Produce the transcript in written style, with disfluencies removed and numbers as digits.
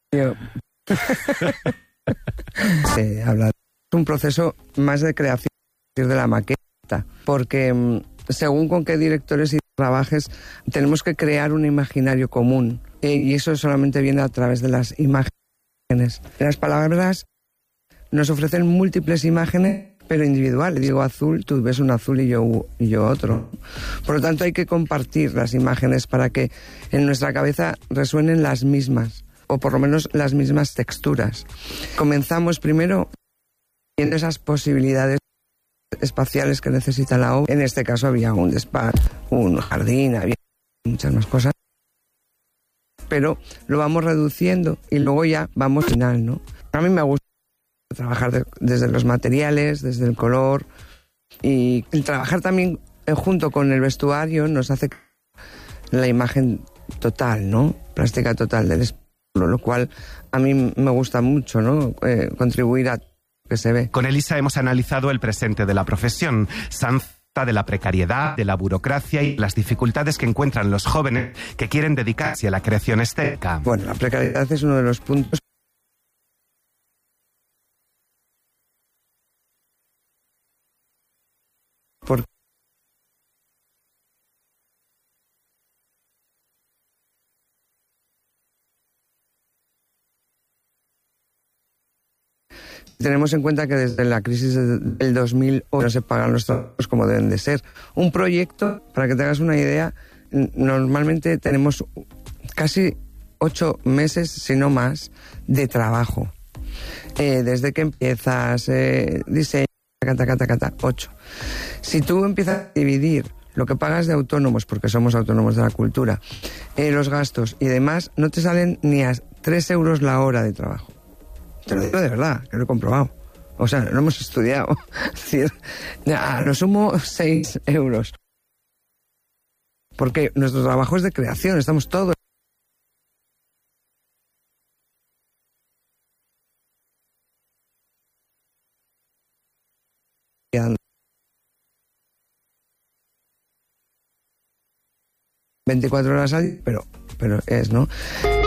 Yo... hablar. Es un proceso más de creación de la maqueta, porque según con qué directores y trabajes, tenemos que crear un imaginario común, y eso solamente viene a través de las imágenes. Las palabras nos ofrecen múltiples imágenes, pero individuales. Digo azul, tú ves un azul y yo otro. Por lo tanto, hay que compartir las imágenes para que en nuestra cabeza resuenen las mismas, o por lo menos las mismas texturas. Comenzamos primero viendo esas posibilidades espaciales que necesita la obra. En este caso había un despacho, un jardín, había muchas más cosas. Pero lo vamos reduciendo y luego ya vamos al final, ¿no? A mí me gusta trabajar desde los materiales, desde el color, y el trabajar también junto con el vestuario nos hace la imagen total, ¿no? Plástica total del espectáculo, lo cual a mí me gusta mucho, ¿no? Contribuir a que se ve. Con Elisa hemos analizado el presente de la profesión, sanza de la precariedad, de la burocracia y las dificultades que encuentran los jóvenes que quieren dedicarse a la creación estética. Bueno, la precariedad es uno de los puntos. Porque tenemos en cuenta que desde la crisis del 2008 no se pagan los trabajos como deben de ser. Un proyecto, para que te hagas una idea, normalmente tenemos casi 8 meses, si no más, de trabajo. Desde que empiezas, diseño, 8. Si tú empiezas a dividir lo que pagas de autónomos, porque somos autónomos de la cultura, los gastos y demás, no te salen ni a 3 euros la hora de trabajo. Te lo digo de verdad, que lo he comprobado. O sea, lo hemos estudiado. Es decir, a lo sumo 6 euros. Porque nuestro trabajo es de creación, estamos todos. ...24 horas al día, pero es, ¿no?